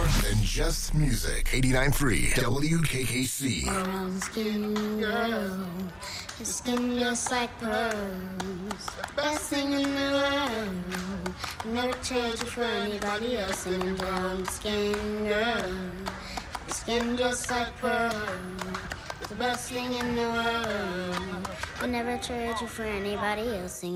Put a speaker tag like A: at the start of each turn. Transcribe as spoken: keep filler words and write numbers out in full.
A: than just music. eighty-nine point three W K K C.
B: Brown skin girl, your skin just like pearls. Best thing in the world. Never trade you for anybody else. And brown skin girl, your skin just like pearls. The best thing in the world. Would never trade you for anybody else. Singing